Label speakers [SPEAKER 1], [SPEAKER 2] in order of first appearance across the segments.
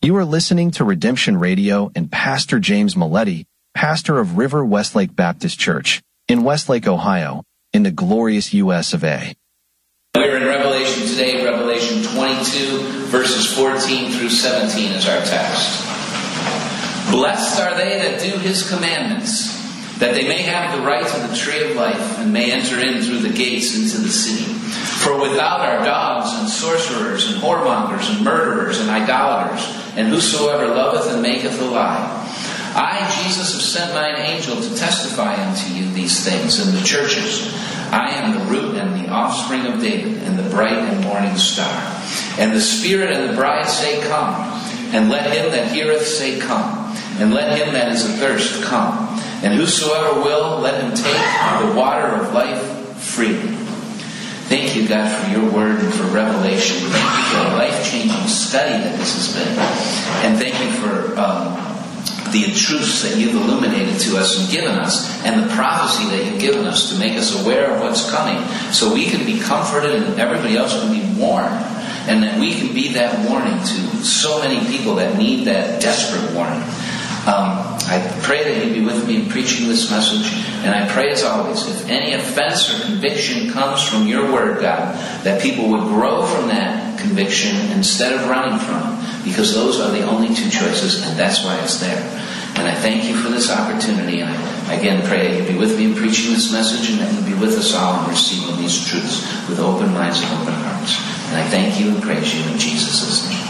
[SPEAKER 1] You are listening to Redemption Radio and Pastor James Milletti, pastor of River Westlake Baptist Church in Westlake, Ohio, in the glorious U.S. of A.
[SPEAKER 2] We're in Revelation today. Revelation 22, verses 14 through 17 is our text. Blessed are they that do his commandments, that they may have the right to the tree of life, and may enter in through the gates into the city. For without are dogs, and sorcerers, and whoremongers, and murderers, and idolaters, and whosoever loveth and maketh a lie. I, Jesus, have sent mine angel to testify unto you these things in the churches. I am the root and the offspring of David, and the bright and morning star. And the Spirit and the bride say, Come. And let him that heareth say, Come. And let him that is athirst come. And whosoever will, let him take the water of life freely. Thank you, God, for your word and for revelation. Thank you for the life-changing study that this has been. And thank you for the truths that you've illuminated to us and given us, and the prophecy that you've given us to make us aware of what's coming, so we can be comforted and everybody else can be warned, and that we can be that warning to so many people that need that desperate warning. I pray that you be with me in preaching this message, and I pray as always, if any offense or conviction comes from your word, God, that people would grow from that conviction instead of running from it, because those are the only two choices, and that's why it's there. And I thank you for this opportunity, and I again pray that you be with me in preaching this message, and that you be with us all in receiving these truths with open minds and open hearts. And I thank you and praise you in Jesus' name.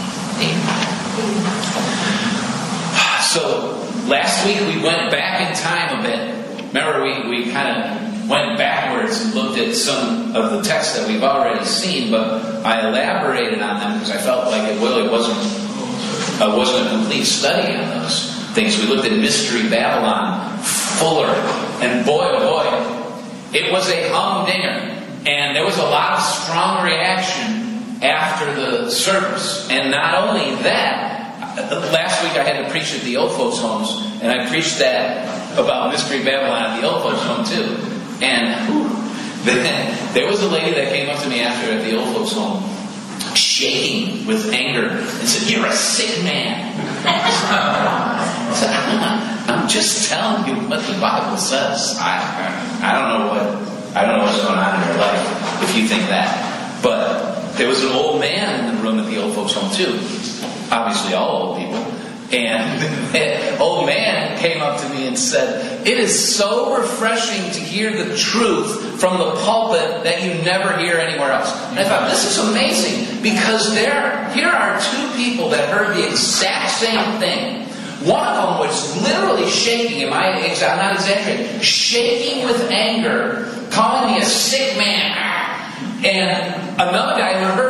[SPEAKER 2] Amen. So, last week we went back in time a bit. Remember, we kind of went backwards and looked at some of the texts that we've already seen, but I elaborated on them because I felt like it really wasn't a complete study on those things. We looked at Mystery Babylon, Fuller, and boy, oh boy, it was a humdinger. And there was a lot of strong reaction after the service. And not only that, last week I had to preach at the old folks' homes, and I preached that about Mystery Babylon at the old folks' home too. And then there was a lady that came up to me after at the old folks' home, shaking with anger, and said, "You're a sick man." I said, "I'm just telling you what the Bible says. I don't know what's going on in your life if you think that." But there was an old man in the room at the old folks' home too. Obviously all old people. And the old man came up to me and said, "It is so refreshing to hear the truth from the pulpit that you never hear anywhere else." And I thought, this is amazing, because here are two people that heard the exact same thing. One of them was literally shaking, I'm not exaggerating, shaking with anger, calling me a sick man. And another guy who heard